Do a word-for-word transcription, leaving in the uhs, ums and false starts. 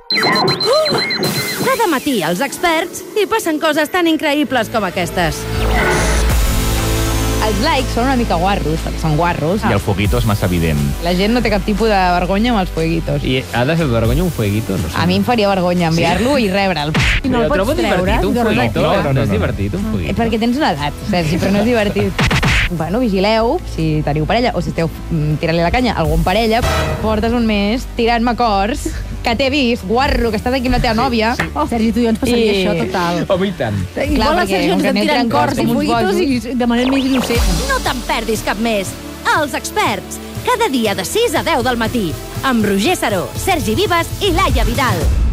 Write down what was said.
Uh! Cada matí els experts hi passen coses tan increïbles com aquestes. Els likes són una mica guarros, perquè són guarros. I el fueguito és massa evident. La gent no té cap tipus de vergonya amb els fueguitos. I ha de fer vergonya un fueguito? No sé. A mi em faria vergonya enviar-lo i rebre'l. I no el Però trobo pots treure? divertit, un de fueguito. No, no, no, No és no. divertit, un Eh, fueguito. Perquè tens una edat, Sergi, però no és divertit. Bueno, vigileu, si teniu parella o si esteu mm, tirant-li la canya a algun parella, portes un mes tirant-me cors que t'he vist, guarro, que estàs aquí amb la teva nòvia. Oh, Sergi, tu i jo ens passaria I- això total. Home, i tant. Igual Clar, a perquè Sergi com ens que estem anem tirant tirant cors i com uns fueguitos i de manera més innocent. No te'n perdis cap més. Els experts, cada dia de sis a deu del matí, amb Roger Saró, Sergi Vives i Laia Vidal.